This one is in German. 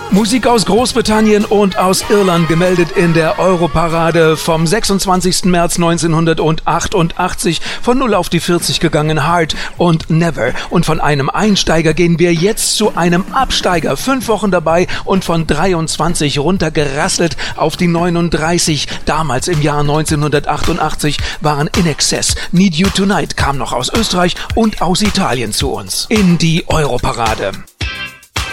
Musik aus Großbritannien und aus Irland gemeldet in der Europarade vom 26. März 1988. Von 0 auf die 40 gegangen Hard und Never. Und von einem Einsteiger gehen wir jetzt zu einem Absteiger. 5 Wochen dabei und von 23 runtergerasselt auf die 39. Damals im Jahr 1988 waren INXS. Need You Tonight kam noch aus Österreich und aus Italien zu uns in die Europarade.